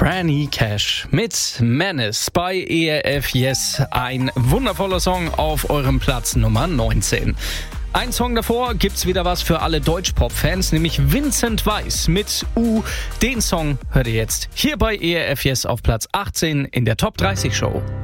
Franny Cash mit Menace bei ERF Yes. Ein wundervoller Song auf eurem Platz Nummer 19. Ein Song davor gibt's wieder was für alle Deutschpop-Fans, nämlich Vincent Weiss mit Den Song hört ihr jetzt hier bei ERF Yes auf Platz 18 in der Top 30 Show.